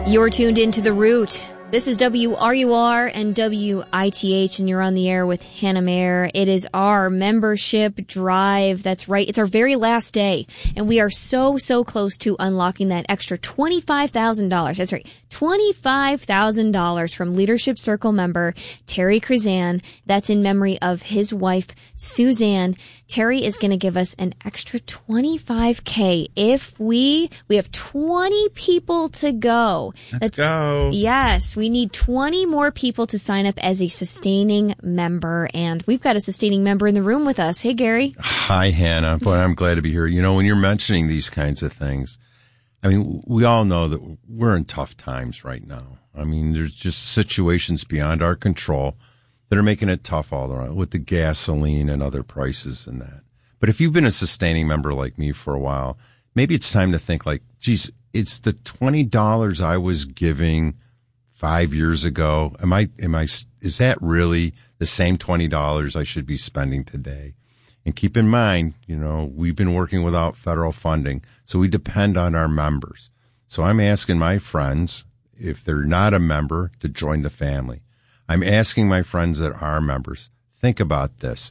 You're tuned into The Root. This is WRUR and WITH, and you're on the air with Hannah Mayer. It is our membership drive. That's right. It's our very last day, and we are so close to unlocking that extra $25,000. That's right. $25,000 from Leadership Circle member Terry Krizan. That's in memory of his wife, Suzanne. Terry is going to give us an extra $25K if we have 20 people to go. Let's go. Yes, we need 20 more people to sign up as a sustaining member, and we've got a sustaining member in the room with us. Hey, Gary. Hi, Hannah. Boy, I'm glad to be here. You know, when you're mentioning these kinds of things, I mean, we all know that we're in tough times right now. I mean, there's just situations beyond our control that are making it tough all around with the gasoline and other prices and that. But if you've been a sustaining member like me for a while, maybe it's time to think like, geez, it's the $20 I was giving 5 years ago. Is that really the same $20 I should be spending today? And keep in mind, you know, we've been working without federal funding, so we depend on our members. So I'm asking my friends, if they're not a member, to join the family. I'm asking my friends that are members, think about this,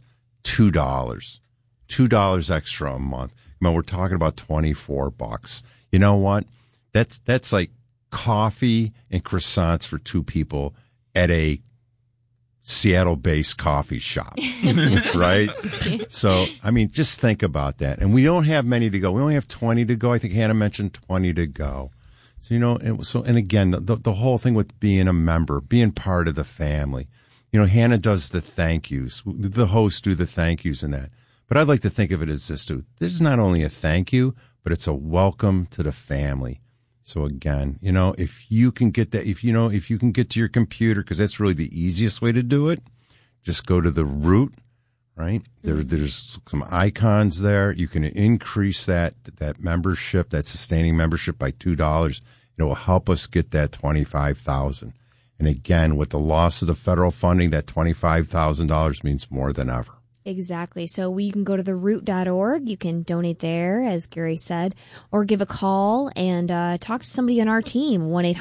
$2 extra a month. I mean, we're talking about $24. You know what? That's like coffee and croissants for two people at a Seattle-based coffee shop, right? So, I mean, just think about that. And we don't have many to go. We only have 20 to go. I think Hannah mentioned 20 to go. So, you know, and again, the whole thing with being a member, being part of the family. You know, Hannah does the thank yous. The hosts do the thank yous and that. But I'd like to think of it as this, too. This is not only a thank you, but it's a welcome to the family. So again, you know, if you can get that, if you can get to your computer, because that's really the easiest way to do it, just go to the Root, right? There's some icons there. You can increase that membership, that sustaining membership by $2. It will help us get that $25,000. And again, with the loss of the federal funding, that $25,000 means more than ever. Exactly. So you can go to theroot.org. You can donate there, as Gary said, or give a call and talk to somebody on our team,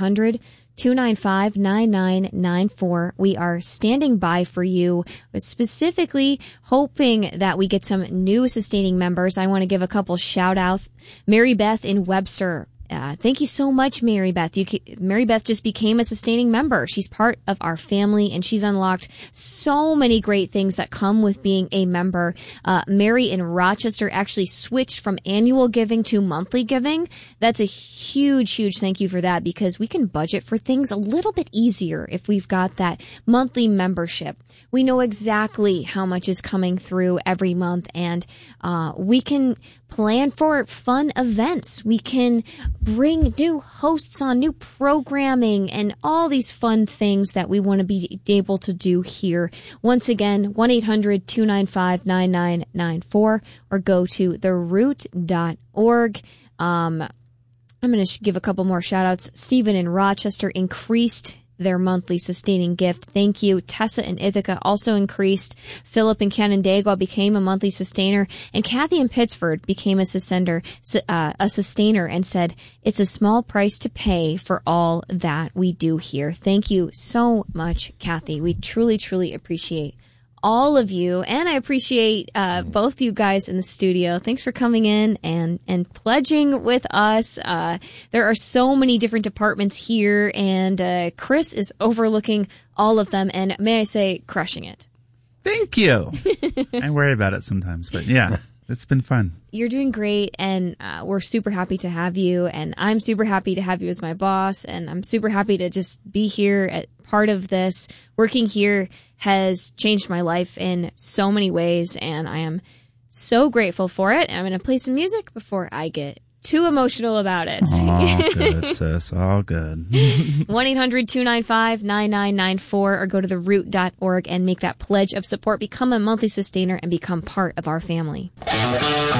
1-800-295-9994. We are standing by for you, specifically hoping that we get some new sustaining members. I want to give a couple shout outs. Mary Beth in Webster. Thank you so much, Mary Beth. Mary Beth just became a sustaining member. She's part of our family, and she's unlocked so many great things that come with being a member. Mary in Rochester actually switched from annual giving to monthly giving. That's a huge thank you for that, because we can budget for things a little bit easier if we've got that monthly membership. We know exactly how much is coming through every month, and we can plan for fun events. We can bring new hosts on, new programming, and all these fun things that we want to be able to do here. Once again, 1-800-295-9994 or go to theroot.org. I'm going to give a couple more shout outs. Stephen in Rochester increased their monthly sustaining gift. Thank you. Tessa in Ithaca also increased. Philip in Canandaigua became a monthly sustainer, and Kathy in Pittsford became a sustainer and said, it's a small price to pay for all that we do here. Thank you so much, Kathy. We truly appreciate all of you, and I appreciate both you guys in the studio. Thanks for coming in and pledging with us. There are so many different departments here, and Chris is overlooking all of them, and may I say, crushing it. Thank you. I worry about it sometimes, but yeah, it's been fun. You're doing great, and we're super happy to have you, and I'm super happy to have you as my boss, and I'm super happy to just be here at part of this. Working here has changed my life in so many ways, and I am so grateful for it. And I'm going to play some music before I get too emotional about it. All good, sis. All good. 1-800-295-9994 or go to theroot.org and make that pledge of support. Become a monthly sustainer and become part of our family.